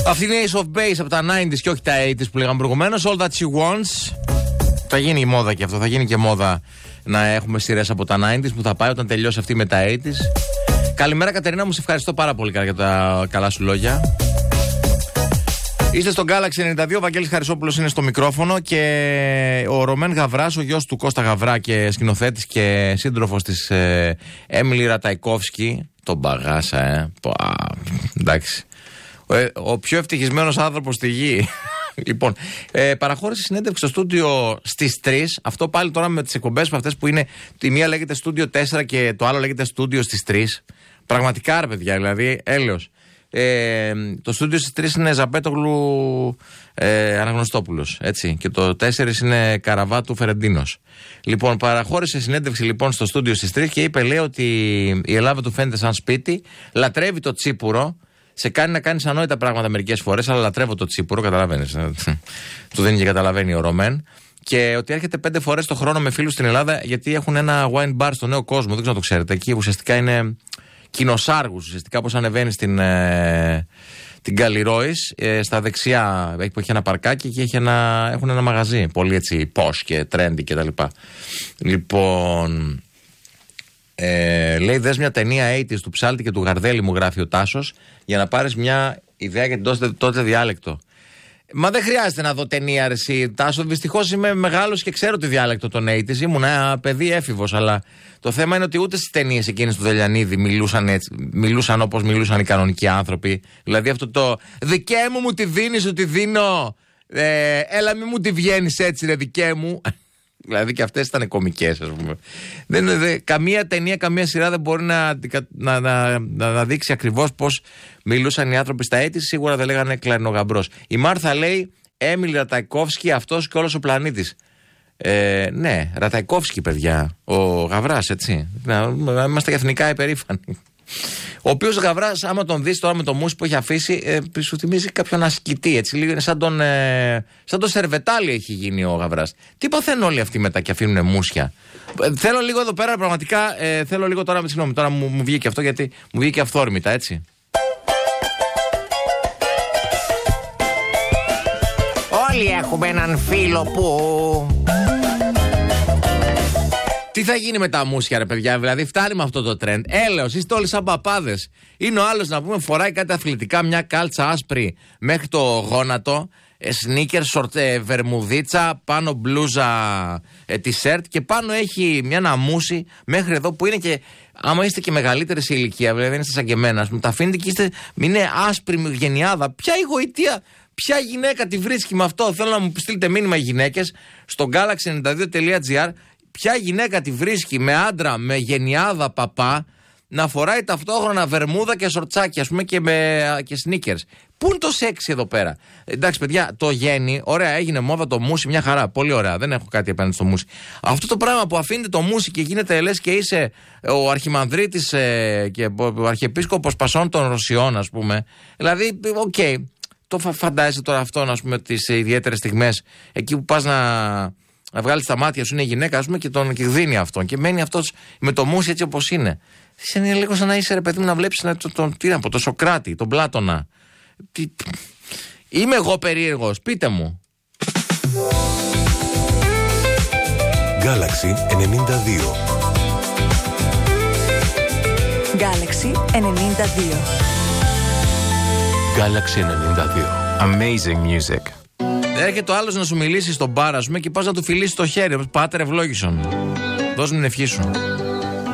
Αυτή είναι η Ace of Base από τα 90s και όχι τα 80s που λέγαμε προηγουμένως. All That She Wants. Θα γίνει η μόδα και αυτό. Θα γίνει και μόδα να έχουμε σειρές από τα 90s που θα πάει όταν τελειώσει αυτή με τα 80s. Καλημέρα Κατερίνα μου, σε ευχαριστώ πάρα πολύ για τα καλά σου λόγια. Είστε στον Galaxy 92, ο Βαγγέλης Χαρισόπουλος είναι στο μικρόφωνο και ο Ρωμέν Γαβράς, ο γιος του Κώστα Γαβρά και σκηνοθέτης και σύντροφος της Έμιλι Ραταϊκόφσκι. Τον μπαγάσα, εντάξει. Ο πιο ευτυχισμένος άνθρωπος στη γη. Λοιπόν, παραχώρησε συνέντευξη στο στούντιο στις 3. Αυτό πάλι τώρα με τις εκπομπές που αυτές που είναι. Τη μία λέγεται στούντιο 4 και το άλλο λέγεται στούντιο στις 3. Πραγματικά ρε παιδιά, δηλαδή έλεος. Το στούντιο στις 3 είναι Ζαπέτογλου Αναγνωστόπουλος, έτσι. Και το 4 είναι Καραβάτου Φερεντίνος. Λοιπόν, παραχώρησε συνέντευξη λοιπόν στο στούντιο στις 3 και είπε, λέει, ότι η Ελλάδα του φαίνεται σαν σπίτι, λατρεύει το τσίπουρο. Σε κάνει να κάνεις ανόητα πράγματα μερικές φορές, αλλά λατρεύω το τσίπουρο, καταλαβαίνεις. Του δίνει και καταλαβαίνει ο Ρωμέν. Και ότι έρχεται 5 φορές το χρόνο με φίλους στην Ελλάδα, γιατί έχουν ένα wine bar στο Νέο Κόσμο. Δεν ξέρω αν το ξέρετε. Εκεί ουσιαστικά είναι κοινοσάργους. Ουσιαστικά πώς ανεβαίνει την Καλλιρόης, στα δεξιά που έχει ένα παρκάκι και έχουν ένα μαγαζί. Πολύ έτσι posh και trendy κτλ. Λοιπόν. Λέει, δες μια ταινία 80's του Ψάλτη και του Γαρδέλη, μου γράφει ο Τάσος, για να πάρεις μια ιδέα για την τότε διάλεκτο. Μα δεν χρειάζεται να δω ταινία, ρε εσύ, Τάσο. Δυστυχώς είμαι μεγάλος και ξέρω τη διάλεκτο των 80's. Ήμουν ένα παιδί έφηβος, αλλά το θέμα είναι ότι ούτε στις ταινίες εκείνες του Δελιανίδη μιλούσαν όπως μιλούσαν οι κανονικοί άνθρωποι. Δηλαδή αυτό το δικέ μου τη δίνεις, σου τη δίνω. Έλα, μη μου τη βγαίνεις έτσι, ρε δικέ μου. Δηλαδή και αυτές ήταν κωμικές, ας πούμε. Καμία ταινία, καμία σειρά δεν μπορεί να δείξει ακριβώς πώς μιλούσαν οι άνθρωποι στα 80's. Σίγουρα δεν λέγανε κλαρινογαμπρός. Η Μάρθα λέει, Έμιλι Ραταϊκόφσκι, αυτός και όλος ο πλανήτης. Ναι, Ραταϊκόφσκι, παιδιά. Ο Γαβράς, έτσι. Να είμαστε εθνικά υπερήφανοι. Ο οποίος Γαβράς, άμα τον δεις τώρα με το μουσι που έχει αφήσει, σου θυμίζει κάποιον ασκητή, έτσι. Λίγο είναι σαν τον Σερβετάλη έχει γίνει ο Γαβράς. Τι παθαίνουν όλοι αυτοί μετά και αφήνουν μουσια. Θέλω λίγο εδώ πέρα, πραγματικά, θέλω λίγο τώρα, συγγνώμη, τώρα μου βγήκε αυτό γιατί μου βγήκε αυθόρμητα, έτσι. Όλοι έχουμε έναν φίλο που... Τι θα γίνει με τα μουσια, ρε παιδιά, δηλαδή φτάνει με αυτό το trend. Έλεος, είστε όλοι σαν παπάδες. Είναι ο άλλος, να πούμε, φοράει κάτι αθλητικά, μια κάλτσα άσπρη μέχρι το γόνατο, σνίκερ, βερμουδίτσα, πάνω μπλούζα, t-shirt και πάνω έχει μια ναμούση μέχρι εδώ που είναι και, άμα είστε και μεγαλύτεροι σε ηλικία, δηλαδή δεν είστε σαν και εμένα, τα αφήνετε και είναι άσπρη γενιάδα. Ποια η γοητεία, ποια γυναίκα τη βρίσκει με αυτό? Θέλω να μου στείλετε μήνυμα οι γυναίκες στο galaxy92.gr. Ποια γυναίκα τη βρίσκει με άντρα, με γενιάδα παπά, να φοράει ταυτόχρονα βερμούδα και σορτσάκι, ας πούμε, και sneakers. Πού είναι το σεξ εδώ πέρα? Εντάξει, παιδιά, το γέννη, ωραία, έγινε μόδα το μουσι, μια χαρά. Πολύ ωραία, δεν έχω κάτι απέναντι στο μουσι. Αυτό το πράγμα που αφήνεται το μουσι και γίνεται λες και είσαι ο αρχιμανδρίτης και ο αρχιεπίσκοπος Πασών των Ρωσιών, ας πούμε. Δηλαδή, οκ, το φαντάζεσαι τώρα αυτό, ας πούμε, τις ιδιαίτερες στιγμές, εκεί που πας να βγάλει τα μάτια σου, είναι γυναίκα, ας πούμε, και τον δίνει αυτόν. Και μένει αυτός με το μουσι έτσι όπως είναι. Είναι λίγο σαν να είσαι, ρε παιδί μου, να βλέπεις τον Σοκράτη, τον Πλάτωνα. Είμαι εγώ περίεργος, πείτε μου. Galaxy 92. Galaxy 92. Galaxy 92. Amazing music. Έρχεται ο άλλος να σου μιλήσει στον μπαρ, ας πούμε, και πας να του φιλήσεις το χέρι. Πάτερ ευλόγησον. Δώσ' μου την ευχή σου.